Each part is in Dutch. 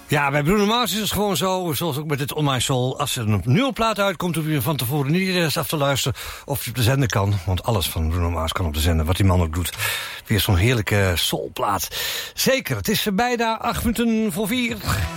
Ja, bij Bruno Mars is het gewoon zo, zoals ook met dit On My Soul. Als er een nieuwe plaat uitkomt, hoef je van tevoren niet eens af te luisteren of je op de zender kan. Want alles van Bruno Mars kan op de zender, wat die man ook doet. Weer zo'n heerlijke soulplaat. Zeker, het is bijna 8 minuten voor 4.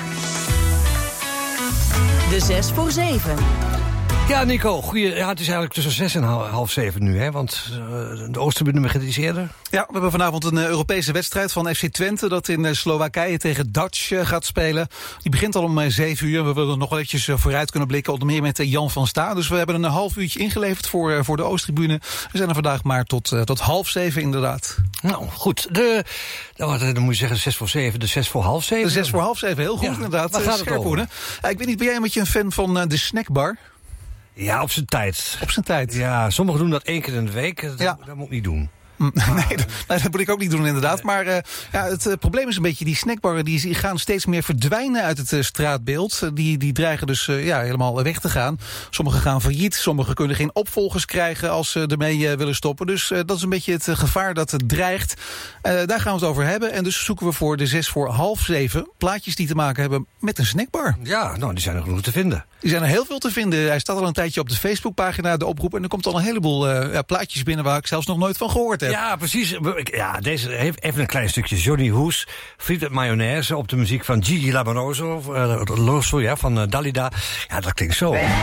De 6 voor 7. Ja, Nico, goeie. Ja, het is eigenlijk tussen 6 en half 7 nu, hè? Want de Oosterburen mag het iets eerder. Ja, we hebben vanavond een Europese wedstrijd van FC Twente dat in Slowakije tegen Dutch gaat spelen. Die begint al om 7 uur. We willen nog wel eventjes vooruit kunnen blikken, onder meer met Jan van Sta. Dus we hebben een half uurtje ingeleverd voor de Oosttribune. We zijn er vandaag maar tot half 7 inderdaad. Nou, goed. Dan moet je zeggen 6 voor 7, de 6 voor half 7. De 6 voor half 7, heel goed inderdaad. Waar gaat het over? Ik weet niet, ben jij een beetje een fan van de snackbar? Ja, op zijn tijd. Op zijn tijd. Ja, sommigen doen dat 1 keer in de week. Dat moet ik niet doen. Nee, dat moet ik ook niet doen inderdaad. Maar het probleem is een beetje, die snackbarren die gaan steeds meer verdwijnen uit het straatbeeld. Die dreigen dus helemaal weg te gaan. Sommigen gaan failliet, sommigen kunnen geen opvolgers krijgen als ze ermee willen stoppen. Dus dat is een beetje het gevaar dat het dreigt. Daar gaan we het over hebben. En dus zoeken we voor de 6 voor half 7 plaatjes die te maken hebben met een snackbar. Ja, nou, die zijn er genoeg te vinden. Die zijn er heel veel te vinden. Hij staat al een tijdje op de Facebookpagina, de oproep. En er komt al een heleboel plaatjes binnen waar ik zelfs nog nooit van gehoord heb. Ja, precies. Ja, deze heeft even een klein stukje Johnny Hoes. Friet met mayonaise op de muziek van Gigi Lamoroso. Van Dalida. Ja, dat klinkt zo. Friet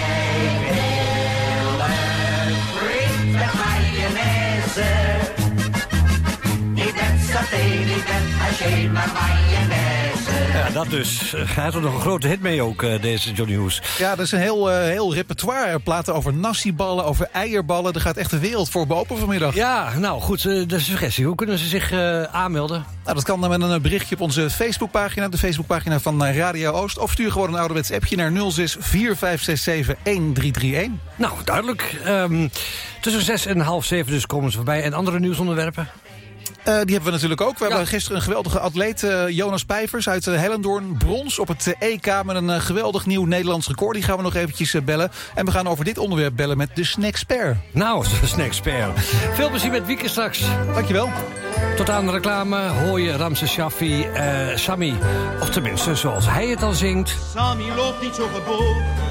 met mayonaise. Niet met saté, niet met haché, maar mayonaise. Ja, dat dus. Hij had er nog een grote hit mee ook, deze Johnny Hoes. Ja, dat is een heel repertoire. Platen over nasiballen, over eierballen. Er gaat echt de wereld voor open vanmiddag. Ja, nou goed, de suggestie. Hoe kunnen ze zich aanmelden? Nou, dat kan dan met een berichtje op onze Facebookpagina. De Facebookpagina van Radio Oost. Of stuur gewoon een ouderwets appje naar 06 4567 1331. Nou, duidelijk. Tussen 6 en half 7 dus komen ze voorbij. En andere nieuwsonderwerpen? Die hebben we natuurlijk ook. We hebben gisteren een geweldige atleet, Jonas Pijvers uit Hellendoorn. Brons op het EK met een geweldig nieuw Nederlands record. Die gaan we nog eventjes bellen. En we gaan over dit onderwerp bellen met de Snackspert. Nou, de Snackspert. Veel plezier met Wieke straks. Dankjewel. Tot aan de reclame hoor je Ramses Shaffi, Sammy. Of tenminste, zoals hij het al zingt. Sammy loopt niet zo gebogen.